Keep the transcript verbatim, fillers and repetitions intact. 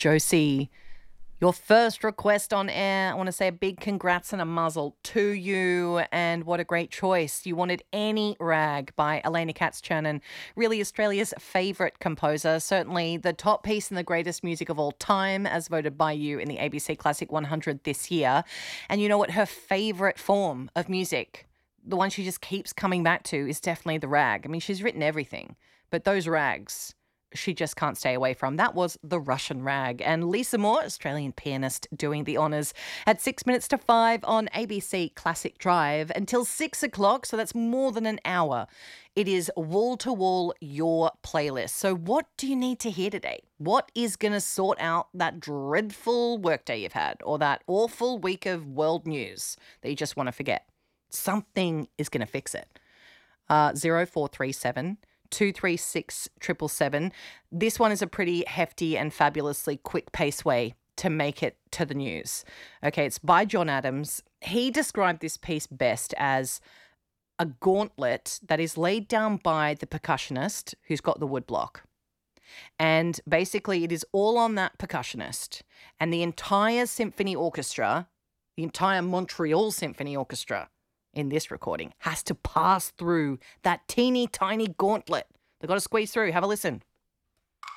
Josie, your first request on air. I want to say a big congrats and a muzzle to you, and what a great choice. You wanted Any Rag by Elena Katz-Chernin, really Australia's favourite composer, certainly the top piece in the greatest music of all time, as voted by you in the A B C Classic one hundred this year. And you know what? Her favourite form of music, the one she just keeps coming back to, is definitely the rag. I mean, she's written everything, but those rags she just can't stay away from. That was the Russian Rag. And Lisa Moore, Australian pianist, doing the honours at six minutes to five on A B C Classic Drive until six o'clock. So that's more than an hour. It is wall-to-wall your playlist. So what do you need to hear today? What is going to sort out that dreadful workday you've had, or that awful week of world news that you just want to forget? Something is going to fix it. Uh, zero four three seven two three six seven seven. This one is a pretty hefty and fabulously quick pace way to make it to the news. Okay, it's by John Adams. He described this piece best as a gauntlet that is laid down by the percussionist who's got the woodblock. And basically it is all on that percussionist, and the entire symphony orchestra, the entire Montreal Symphony Orchestra in this recording, has to pass through that teeny tiny gauntlet. They've got to squeeze through. Have a listen.